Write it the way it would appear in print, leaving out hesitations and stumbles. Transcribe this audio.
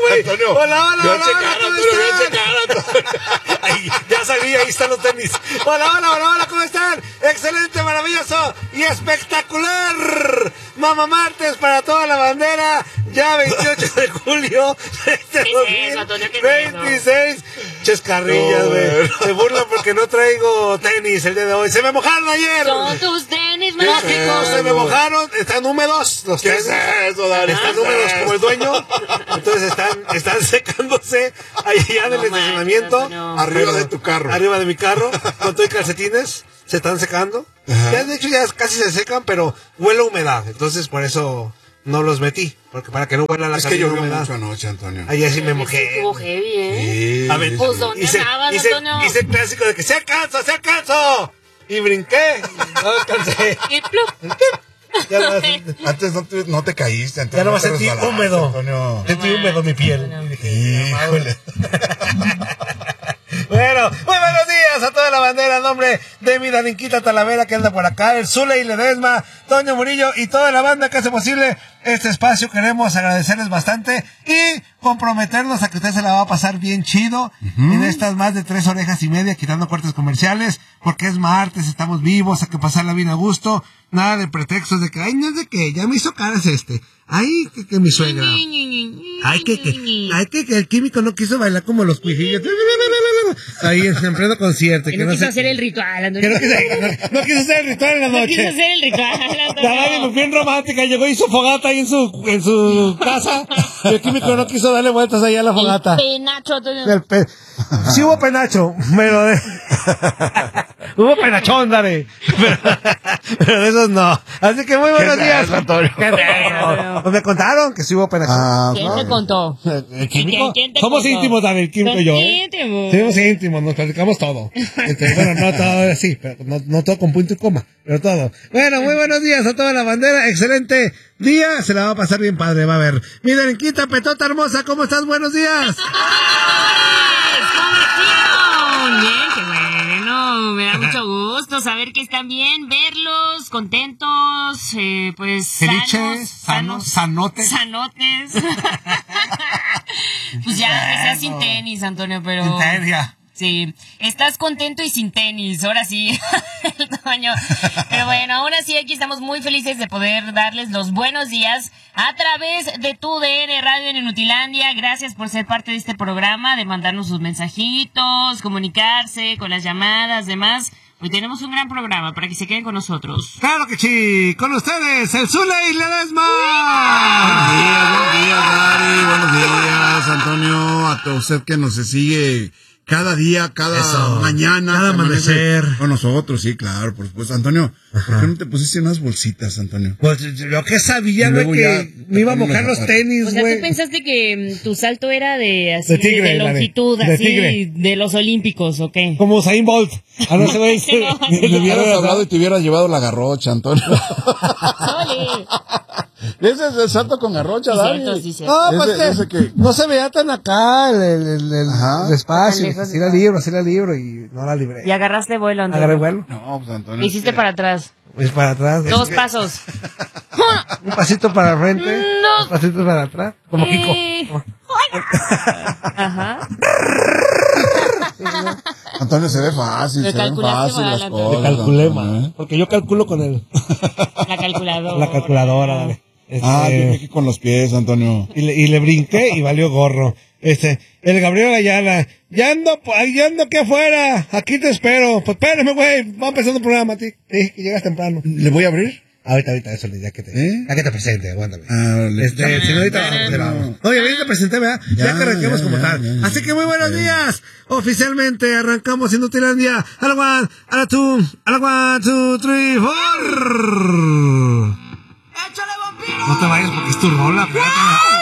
güey. Antonio, Hola, voy a checar. Ahí, ya salí, ahí están los tenis. Hola, ¿cómo están? Excelente, maravilloso y espectacular. Mamá Martes para toda la bandera. Ya 28 de julio de este 2026. Chescarrillas, güey. Se burlan porque no traigo tenis el día de hoy. Se me mojaron ayer. Son tus tenis Mágicos, se me mojaron. Están húmedos los tenis. ¿Qué es eso, Dani? Están húmedos como el dueño. Entonces están secándose allá en el estacionamiento. Arriba de tu carro. Arriba de mi carro. Con todo y calcetines. Se están secando. Ya, de hecho, ya casi se secan, pero huele a humedad. Entonces, por eso no los metí. Porque para que no huela la que llovió humedad. mucho anoche, Antonio. Ayer sí me mojé. Estuvo heavy, Sí. A ver, pues, ¿dónde andabas, Antonio? hice el clásico de que se alcanzo. Y brinqué. No alcancé. Y plup. Ya lo Antes no te caíste, Antonio. Ya no me te sentí resbalaste, húmedo. Antonio. Sentí húmedo mi piel. No. Y dije, Híjole. Bueno, muy buenos días a toda la bandera en nombre de mi Daninquita Talavera que anda por acá, el Zule y Ledesma, Toño Murillo y toda la banda que hace posible este espacio. Queremos agradecerles bastante y comprometernos a que usted se la va a pasar bien chido en estas más de 3 horas y media, quitando cortes comerciales, porque es martes, estamos vivos, hay que pasarla bien a gusto, nada de pretextos de que, ay, no es de que, ya me hizo caras ay, que mi suegra, ay, que el químico no quiso bailar como los cuijillos, ahí en pleno concierto. Que no quiso hacer el ritual, Que Antonio. no quiso hacer el ritual en la noche. No quiso hacer el ritual, La Dani, bien romántica, llegó y hizo fogata ahí en su casa. Y el químico no quiso darle vueltas ahí a la fogata. Penacho, Antonio. Sí hubo penacho, pero hubo penachón, Dani. Pero de esos no. Así que muy buenos días. Antonio? Pues me contaron que sí hubo penachón. ¿Quién te contó? ¿El químico? ¿Quién te Somos contó? íntimos, Dani, el químico y yo. Íntimos. Somos íntimos, nos platicamos todo. Bueno, no todo así, pero no todo con punto y coma, pero todo. Bueno, muy buenos días a toda la bandera. Excelente día, se la va a pasar bien padre, va a ver. Mi Darinquita, Petota hermosa, ¿cómo estás? Buenos días. Bien, qué bueno, me da mucho gusto saber que están bien, verlos contentos, pues Felices, sanotes. Pues ya, que sea sin tenis, Antonio, pero... Sin tenis, ya. Sí, estás contento y sin tenis, ahora sí, el tamaño. Pero bueno, aún así aquí estamos muy felices de poder darles los buenos días a través de tu DN Radio en Inutilandia. Gracias por ser parte de este programa, de mandarnos sus mensajitos, comunicarse con las llamadas, demás. Hoy tenemos un gran programa para que se queden con nosotros. Claro que sí, con ustedes, el Zule y Ledesma. Buenos días, Dari. Buenos días, Antonio. A todo usted que nos sigue cada día, cada mañana. Cada amanecer. Con nosotros, sí, claro, por supuesto. Antonio, ¿por qué no te pusiste unas bolsitas, Antonio? Pues yo que sabía, güey, que me iba a mojar los tenis, O sea, güey. ¿tú pensaste que tu salto era de así, De tigre, de longitud, de así, tigre. de los olímpicos, o qué? Como Usain Bolt. A no se ve. Le hubieras hablado y te hubieras llevado la garrocha, Antonio. ¡Ole! Ese es el salto con garrocha, Sí, Dari. cierto, sí, cierto. No, pues Ese que... no se veía tan acá el espacio. Tan lejos, Sí la libro y no la libré. Y agarraste vuelo, Antonio. Agarré vuelo. No, pues Antonio. Le hiciste para atrás. Pues para atrás. 2 pasos. Un pasito para el frente. No. 2 pasitos para atrás. Como Kiko. Ajá. Antonio, se ve fácil, Le se ven calculaste fácil mal, las Antonio. cosas. Le calculé, Antonio, man. Porque yo calculo con La calculadora. la calculadora, dale. yo creo que con los pies, Antonio. Y le brinqué y valió gorro. El Gabriel Ayala, ya ando aquí afuera, aquí te espero. Pues espérame, güey, va empezando el programa, ti. Sí, que llegas temprano. ¿Le voy a abrir? Ahorita, eso, ya que te presente, aguántame. Si no, ahorita vamos. Oye, ahorita te presenté, ¿verdad? Ya que arranquemos como tal. Así que muy buenos días. Oficialmente arrancamos Inutilandia. A la 1, a la 2, a la 1, 2, 3, 4. ¡Échale, vampiro! No te vayas porque es tu rola, espérate.